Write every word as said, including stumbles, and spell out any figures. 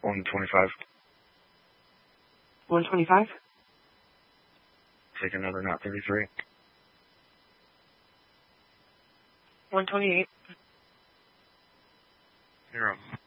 one twenty-five. one twenty-five? Take another knot thirty-three. one twenty-eight. Zero.